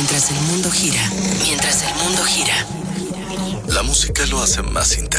mientras el mundo gira. Mientras el mundo gira. La música lo hace más interesante.